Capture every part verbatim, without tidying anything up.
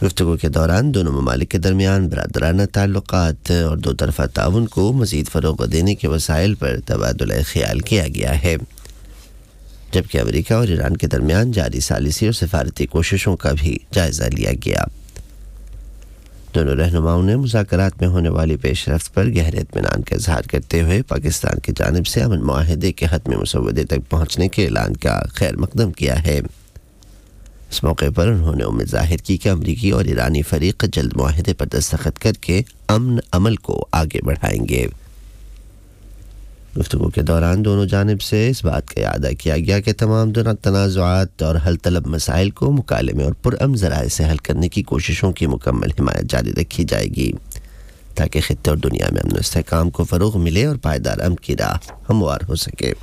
گفتگو کے دوران دونوں ممالک کے درمیان برادرانہ تعلقات اور دو طرفہ تعاون کو مزید فروغ دینے کے وسائل پر تبادلہ خیال کیا گیا ہے، جبکہ امریکہ اور ایران کے درمیان جاری ثالثی اور سفارتی کوششوں کا بھی جائزہ لیا گیا۔ دونوں رہنماؤں نے مذاکرات میں ہونے والی پیش رفت پر گہرے اطمینان کا اظہار کرتے ہوئے پاکستان کی جانب سے امن معاہدے کے حتمی مسودے تک پہنچنے کے اعلان کا خیر مقدم کیا ہے۔ اس موقع پر انہوں نے امید ظاہر کی کہ امریکی اور ایرانی فریق جلد معاہدے پر دستخط کر کے امن عمل کو آگے بڑھائیں گے۔ گفتگو کے دوران دونوں جانب سے اس بات کا اعادہ کیا گیا کہ تمام تنازعات اور حل طلب مسائل کو مکالمے اور پرامن ذرائع سے حل کرنے کی کوششوں کی مکمل حمایت جاری رکھی جائے گی تاکہ خطے اور دنیا میں امن و استحکام کو فروغ ملے اور پائیدار امن کی راہ ہموار ہو سکے۔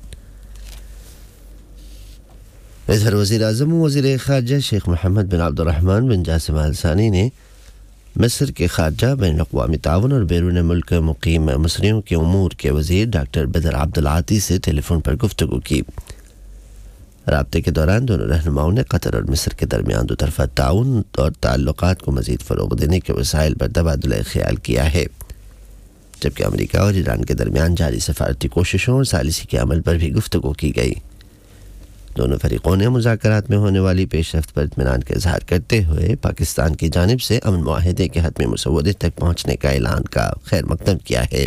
ادھر وزیر اعظم و وزیر خارجہ شیخ محمد بن عبد الرحمن بن جاسم آل ثانی نے مصر کے خارجہ بین الاقوامی تعاون اور بیرون ملک مقیم مصریوں کے امور کے وزیر ڈاکٹر بدر عبد العاطی سے ٹیلی فون پر گفتگو کی۔ رابطے کے دوران دونوں رہنماؤں نے قطر اور مصر کے درمیان دو طرفہ تعاون اور تعلقات کو مزید فروغ دینے کے وسائل پر تبادلہ خیال کیا ہے، جبکہ امریکہ اور ایران کے درمیان جاری سفارتی کوششوں اور ثالثی کے عمل پر بھی گفتگو کی گئی۔ دونوں فریقوں نے مذاکرات میں ہونے والی پیش رفت پر اطمینان کا اظہار کرتے ہوئے پاکستان کی جانب سے امن معاہدے کے حتمی مسودے تک پہنچنے کا اعلان کا خیر مقدم کیا ہے۔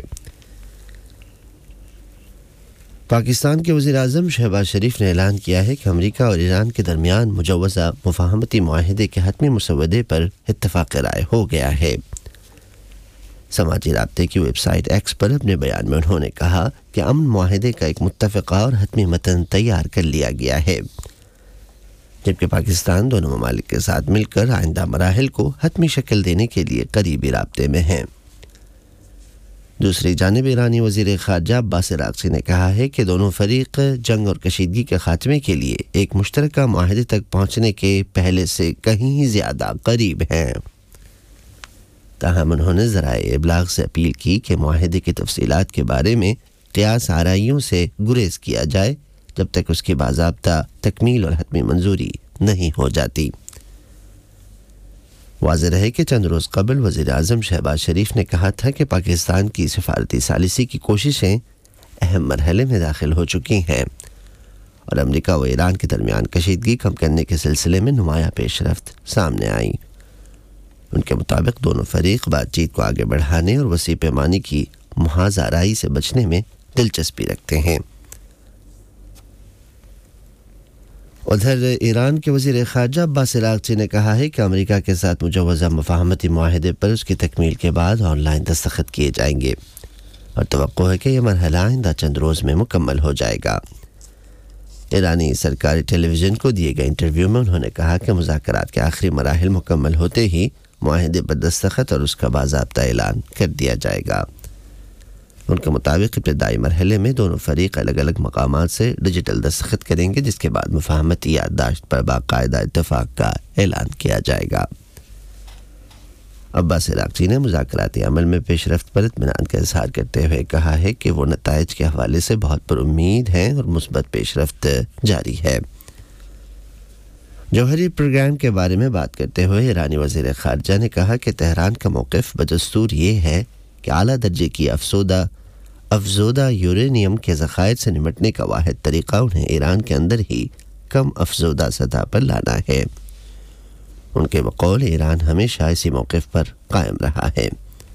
پاکستان کے وزیر اعظم شہباز شریف نے اعلان کیا ہے کہ امریکہ اور ایران کے درمیان مجوزہ مفاہمتی معاہدے کے حتمی مسودے پر اتفاق رائے ہو گیا ہے۔ سماجی رابطے کی ویب سائٹ ایکس پر اپنے بیان میں انہوں نے کہا کہ امن معاہدے کا ایک متفقہ اور حتمی متن تیار کر لیا گیا ہے، جبکہ پاکستان دونوں ممالک کے ساتھ مل کر آئندہ مراحل کو حتمی شکل دینے کے لیے قریبی رابطے میں ہیں۔ دوسری جانب ایرانی وزیر خارجہ عباس عراقچی نے کہا ہے کہ دونوں فریق جنگ اور کشیدگی کے خاتمے کے لیے ایک مشترکہ معاہدے تک پہنچنے کے پہلے سے کہیں زیادہ قریب ہیں۔ تاہم انہوں نے ذرائع ابلاغ سے اپیل کی کہ معاہدے کی تفصیلات کے بارے میں قیاس آرائیوں سے گریز کیا جائے جب تک اس کی باضابطہ تکمیل اور حتمی منظوری نہیں ہو جاتی۔ واضح رہے کہ چند روز قبل وزیر اعظم شہباز شریف نے کہا تھا کہ پاکستان کی سفارتی ثالثی کی کوششیں اہم مرحلے میں داخل ہو چکی ہیں اور امریکہ و ایران کے درمیان کشیدگی کم کرنے کے سلسلے میں نمایاں پیش رفت سامنے آئی۔ ان کے مطابق دونوں فریق بات چیت کو آگے بڑھانے اور وسیع پیمانے کی محاذ آرائی سے بچنے میں دلچسپی رکھتے ہیں۔ ادھر ایران کے وزیر خارجہ عباس عراقچی نے کہا ہے کہ امریکہ کے ساتھ مجوزہ مفاہمتی معاہدے پر اس کی تکمیل کے بعد آن لائن دستخط کیے جائیں گے اور توقع ہے کہ یہ مرحلہ آئندہ چند روز میں مکمل ہو جائے گا۔ ایرانی سرکاری ٹیلی ویژن کو دیے گئے انٹرویو میں انہوں نے کہا کہ مذاکرات کے آخری مراحل مکمل ہوتے ہی معاہدے پر دستخط اور اس کا باضابطہ اعلان کر دیا جائے گا۔ ان کے مطابق ابتدائی مرحلے میں دونوں فریق الگ الگ مقامات سے ڈیجیٹل دستخط کریں گے، جس کے بعد مفاہمتی یادداشت پر باقاعدہ اتفاق کا اعلان کیا جائے گا۔ عباس عراقچی نے مذاکراتی عمل میں پیش رفت پر اطمینان کا اظہار کرتے ہوئے کہا ہے کہ وہ نتائج کے حوالے سے بہت پر امید ہیں اور مثبت پیش رفت جاری ہے۔ جوہری پروگرام کے بارے میں بات کرتے ہوئے ایرانی وزیر خارجہ نے کہا کہ تہران کا موقف بدستور یہ ہے کہ اعلیٰ درجے کی افزودہ افزودہ یورینیم کے ذخائر سے نمٹنے کا واحد طریقہ انہیں ایران کے اندر ہی کم افزودہ سطح پر لانا ہے۔ ان کے بقول ایران ہمیشہ اسی موقف پر قائم رہا ہے۔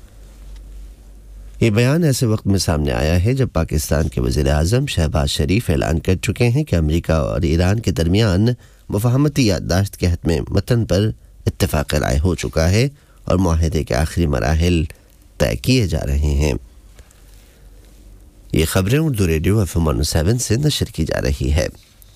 یہ بیان ایسے وقت میں سامنے آیا ہے جب پاکستان کے وزیر اعظم شہباز شریف اعلان کر چکے ہیں کہ امریکہ اور ایران کے درمیان مفاہمتی یادداشت کے حتمی متن پر اتفاق رائے ہو چکا ہے اور معاہدے کے آخری مراحل طے کیے جا رہے ہیں۔ یہ خبریں Urdu radio F M seven سے نشر کی جا رہی ہے۔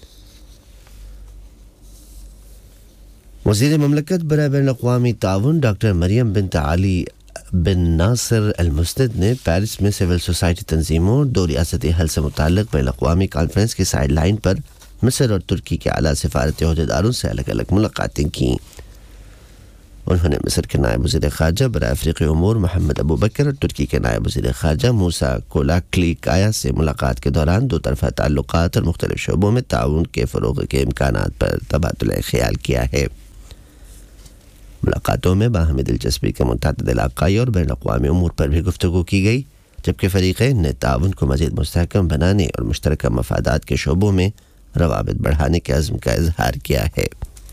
وزیر مملکت برائے بین الاقوامی تعاون ڈاکٹر مریم بنت علی بن ناصر المسند نے پیرس میں سول سوسائٹی تنظیموں اور دو ریاستی حل سے متعلق بین الاقوامی کانفرنس کی سائیڈ لائن پر مصر اور ترکی کے اعلیٰ سفارتی عہدیداروں سے الگ الگ ملاقاتیں کیں۔ انہوں نے مصر کے نائب وزیر خارجہ برائے افریقی امور محمد ابو بکر اور ترکی کے نائب وزیر خارجہ موسیٰ کولاکلی کایا سے ملاقات کے دوران دو طرفہ تعلقات اور مختلف شعبوں میں تعاون کے فروغ کے امکانات پر تبادلہ خیال کیا ہے۔ ملاقاتوں میں باہمی دلچسپی کے متعدد علاقائی اور بین الاقوامی امور پر بھی گفتگو کی گئی، جبکہ فریقین نے تعاون کو مزید مستحکم بنانے اور مشترکہ مفادات کے شعبوں میں روابط بڑھانے کے عزم کا اظہار کیا ہے۔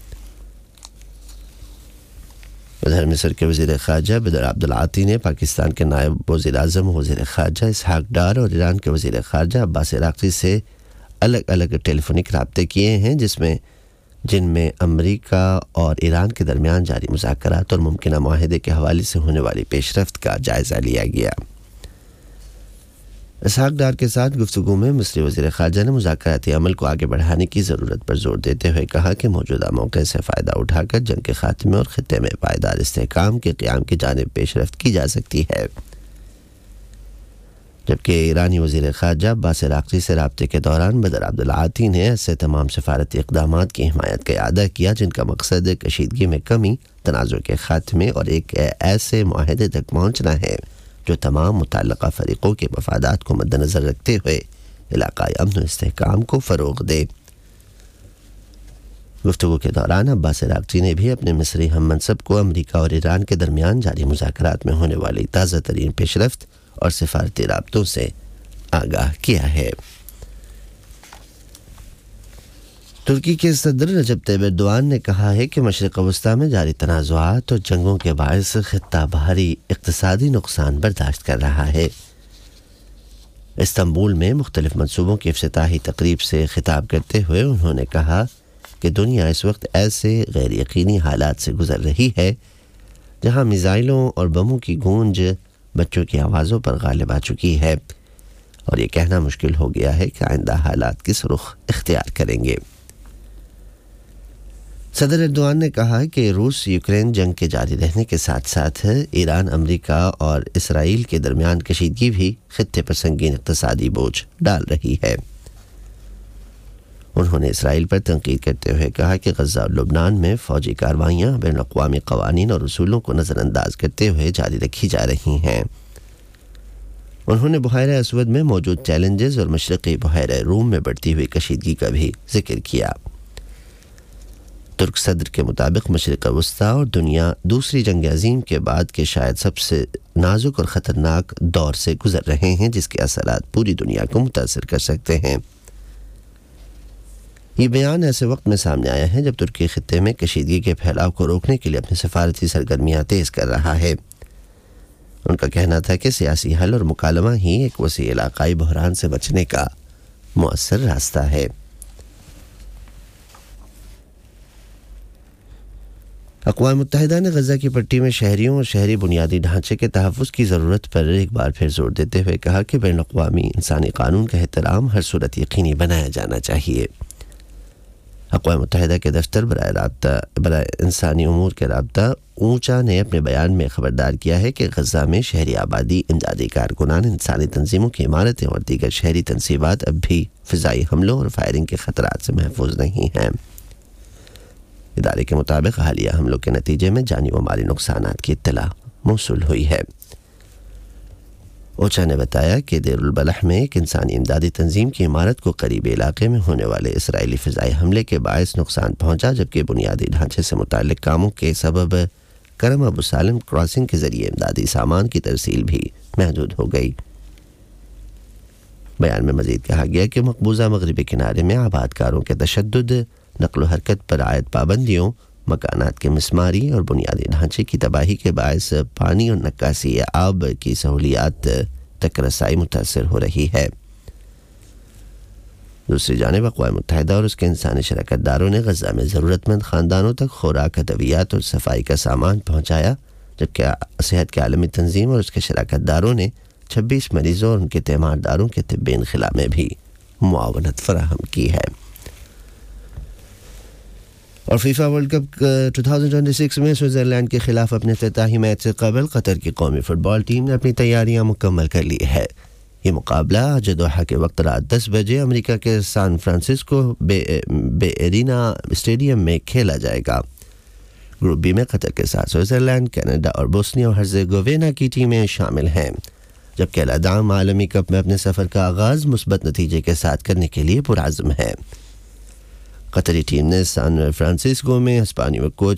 ادھر مصر کے وزیر خارجہ بدر عبدالعاطی نے پاکستان کے نائب وزیر اعظم وزیر خارجہ اسحاق ڈار اور ایران کے وزیر خارجہ عباس عراقچی سے الگ الگ ٹیلی فونک رابطے کیے ہیں، جس میں جن میں امریکہ اور ایران کے درمیان جاری مذاکرات اور ممکنہ معاہدے کے حوالے سے ہونے والی پیش رفت کا جائزہ لیا گیا۔ اسحاق ڈار کے ساتھ گفتگو میں مصری وزیر خارجہ نے مذاکراتی عمل کو آگے بڑھانے کی ضرورت پر زور دیتے ہوئے کہا کہ موجودہ موقع سے فائدہ اٹھا کر جنگ کے خاتمے اور خطے میں پائیدار استحکام کے قیام کی جانب پیش رفت کی جا سکتی ہے، جبکہ ایرانی وزیر خارجہ عباس عراقچی سے رابطے کے دوران بدر عبدالعاطی نے ایسے تمام سفارتی اقدامات کی حمایت کا اعادہ کیا جن کا مقصد کشیدگی میں کمی، تنازع کے خاتمے اور ایک ایسے معاہدے تک پہنچنا ہے جو تمام متعلقہ فریقوں کے مفادات کو مد نظر رکھتے ہوئے علاقائی امن و استحکام کو فروغ دے۔ گفتگو کے دوران عباس عراقچی نے بھی اپنے مصری ہم منصب کو امریکہ اور ایران کے درمیان جاری مذاکرات میں ہونے والی تازہ ترین پیش رفت اور سفارتی رابطوں سے آگاہ کیا ہے۔ ترکی کے صدر رجب طیب ایردوان نے کہا ہے کہ مشرق وسطیٰ میں جاری تنازعات اور جنگوں کے باعث خطہ بھاری اقتصادی نقصان برداشت کر رہا ہے۔ استنبول میں مختلف منصوبوں کی افتتاحی تقریب سے خطاب کرتے ہوئے انہوں نے کہا کہ دنیا اس وقت ایسے غیر یقینی حالات سے گزر رہی ہے جہاں میزائلوں اور بموں کی گونج بچوں کی آوازوں پر غالب آ چکی ہے، اور یہ کہنا مشکل ہو گیا ہے کہ آئندہ حالات کس رخ اختیار کریں گے۔ صدر ایردوان نے کہا کہ روس یوکرین جنگ کے جاری رہنے کے ساتھ ساتھ ایران، امریکہ اور اسرائیل کے درمیان کشیدگی بھی خطے پر سنگین اقتصادی بوجھ ڈال رہی ہے۔ انہوں نے اسرائیل پر تنقید کرتے ہوئے کہا کہ غزہ اور لبنان میں فوجی کارروائیاں بین الاقوامی قوانین اور اصولوں کو نظر انداز کرتے ہوئے جاری رکھی جا رہی ہیں۔ انہوں نے بحیرہ اسود میں موجود چیلنجز اور مشرقی بحیرہ روم میں بڑھتی ہوئی کشیدگی کا بھی ذکر کیا۔ ترک صدر کے مطابق مشرق وسطیٰ اور دنیا دوسری جنگ عظیم کے بعد کے شاید سب سے نازک اور خطرناک دور سے گزر رہے ہیں، جس کے اثرات پوری دنیا کو متاثر کر سکتے ہیں۔ یہ بیان ایسے وقت میں سامنے آیا ہے جب ترکی خطے میں کشیدگی کے پھیلاؤ کو روکنے کے لیے اپنی سفارتی سرگرمیاں تیز کر رہا ہے۔ ان کا کہنا تھا کہ سیاسی حل اور مکالمہ ہی ایک وسیع علاقائی بحران سے بچنے کا مؤثر راستہ ہے۔ اقوام متحدہ نے غزہ کی پٹی میں شہریوں اور شہری بنیادی ڈھانچے کے تحفظ کی ضرورت پر ایک بار پھر زور دیتے ہوئے کہا کہ بین الاقوامی انسانی قانون کا احترام ہر صورت یقینی بنایا جانا چاہیے۔ اقوام متحدہ کے دفتر برائے رابطہ برائے انسانی امور کے رابطہ اونچا نے اپنے بیان میں خبردار کیا ہے کہ غزہ میں شہری آبادی، امدادی کارکنان، انسانی تنظیموں کی عمارتیں اور دیگر شہری تنصیبات اب بھی فضائی حملوں اور فائرنگ کے خطرات سے محفوظ نہیں ہیں۔ ادارے کے مطابق حالیہ حملوں کے نتیجے میں جانی و مالی نقصانات کی اطلاع موصول ہوئی ہے۔ اوچا نے بتایا کہ دیر البلح میں ایک انسانی امدادی تنظیم کی عمارت کو قریبی علاقے میں ہونے والے اسرائیلی فضائی حملے کے باعث نقصان پہنچا، جبکہ بنیادی ڈھانچے سے متعلق کاموں کے سبب کرم ابو سالم کراسنگ کے ذریعے امدادی سامان کی ترسیل بھی محدود ہو گئی۔ بیان میں مزید کہا گیا کہ مقبوضہ مغربی کنارے میں آباد کاروں کے تشدد، نقل و حرکت پر عائد پابندیوں، مکانات کے مسماری اور بنیادی ڈھانچے کی تباہی کے باعث پانی اور نکاسی آب کی سہولیات تک رسائی متاثر ہو رہی ہے۔ دوسری جانب اقوام متحدہ اور اس کے انسانی شراکت داروں نے غزہ میں ضرورت مند خاندانوں تک خوراک، ادویات اور صفائی کا سامان پہنچایا، جبکہ صحت کی عالمی تنظیم اور اس کے شراکت داروں نے چھبیس مریضوں اور ان کے تیمارداروں کے طبی انخلا میں بھی معاونت فراہم کی ہے۔ اور فیفا ورلڈ کپ دو ہزار چھبیس میں سوئٹزرلینڈ کے خلاف اپنے افتتاحی میچ سے قبل قطر کی قومی فٹ بال ٹیم نے اپنی تیاریاں مکمل کر لی ہے۔ یہ مقابلہ آج دوحہ کے وقت رات دس بجے امریکہ کے سان فرانسسکو بے, بے ایرینا اسٹیڈیم میں کھیلا جائے گا۔ گروپ بی میں قطر کے ساتھ سوئٹزرلینڈ، کینیڈا اور بوسنیا اور ہرزیگووینا کی ٹیمیں شامل ہیں، جبکہ الادام عالمی کپ میں اپنے سفر کا آغاز مثبت نتیجے کے ساتھ کرنے کے لیے پرعزم ہے۔ قطری ٹیم نے سان فرانسسکو میں ہسپانوی کوچ